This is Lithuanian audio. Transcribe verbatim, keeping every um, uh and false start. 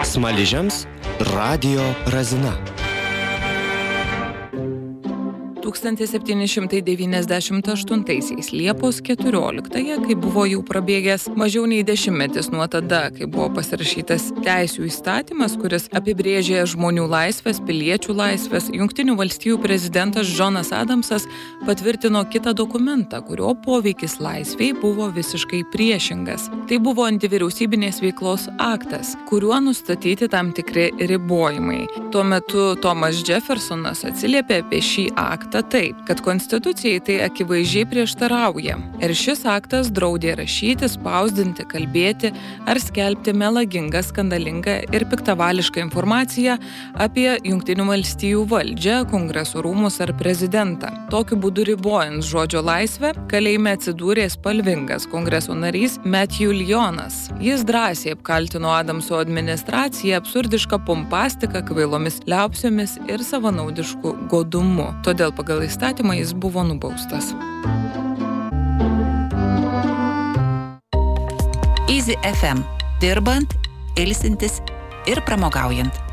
Smaližiams radijo razina. tūkstantis septyni šimtai devyniasdešimt aštuntaisiais Liepos keturioliktąją, kai buvo jau prabėgęs mažiau nei dešimtmetis nuo tada, kai buvo pasirašytas teisių įstatymas, kuris apibrėžė žmonių laisvės, piliečių laisvės, Jungtinių valstijų prezidentas Džonas Adamsas patvirtino kitą dokumentą, kurio poveikis laisvei buvo visiškai priešingas. Tai buvo antivyriausybinės veiklos aktas, kuriuo nustatyti tam tikri ribojimai. Tuo metu Thomas Jeffersonas atsiliepė apie šį aktą taip, kad konstitucijai tai akivaizdžiai prieštarauja. Ir šis aktas draudė rašyti, spausdinti, kalbėti ar skelbti melagingą, skandalingą ir piktavališką informaciją apie Jungtinių valstijų valdžią, kongreso rūmus ar prezidentą. Tokiu būdu ribojant žodžio laisvę, kalėjime atsidūrė spalvingas kongreso narys Matthew Lyonas. Jis drąsiai apkaltino Adamso administraciją absurdišką pompastiką, kvailomis liaupsiomis ir savanaudišku godumu. Todėl pagal įstatymą jis buvo nubaustas. Easy F M. Dirbant, ilsintis ir pramogaujant.